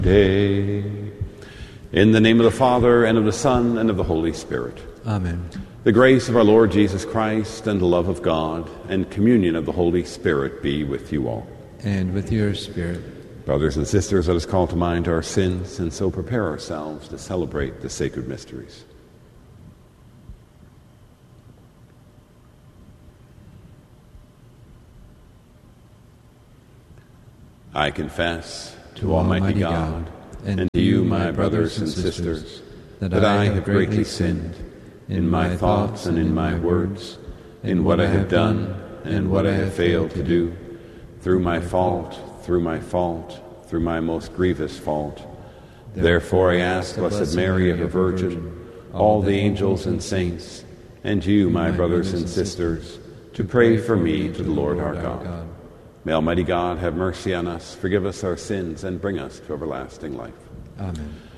Day. In the name of the Father, and of the Son, and of the Holy Spirit. Amen. The grace of our Lord Jesus Christ, and the love of God, and communion of the Holy Spirit be with you all. And with your spirit. Brothers and sisters, let us call to mind our sins, and so prepare ourselves to celebrate the sacred mysteries. I confess to Almighty God and to you, my brothers and sisters, that I have greatly sinned in my thoughts and in my words, in what I have done and what I have failed to do, through my fault, through my most grievous fault. Therefore I ask Blessed Mary, ever Virgin, all the angels and saints, and you, my brothers and sisters, to pray for me to the Lord our God. May Almighty God have mercy on us, forgive us our sins, and bring us to everlasting life. Amen.